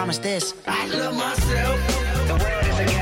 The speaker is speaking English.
promise this. I love myself. The world is a